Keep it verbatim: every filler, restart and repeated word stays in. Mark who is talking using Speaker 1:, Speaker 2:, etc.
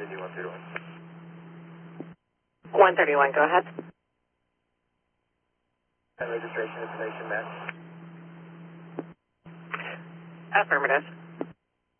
Speaker 1: continue one thirty-one.
Speaker 2: one thirty-one, go ahead.
Speaker 1: And registration information match.
Speaker 2: Affirmative.